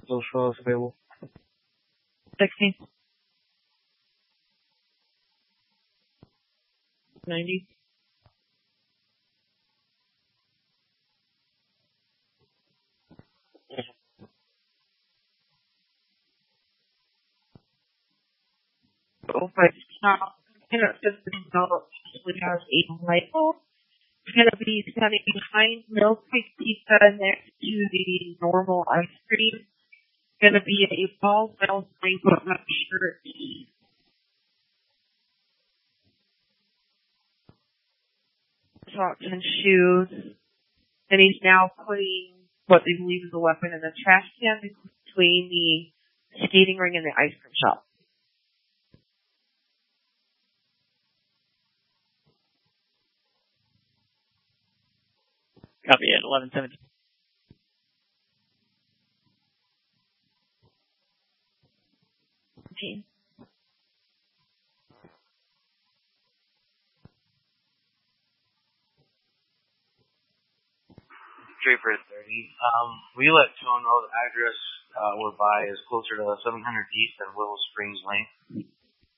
those fellows available? 60. 90. So, but now, actually has a rifle. It's going to be standing behind Milk Creek Pizza next to the normal ice cream. It's going to be a ball bell rainbow shirt. Socks and shoes. And he's now putting what they believe is a weapon in the trash can between the skating ring and the ice cream shop. Copy it, 11:17. Okay. Draper at 30. We let Tone know the address we're by is closer to 700 East and Willow Springs Lane.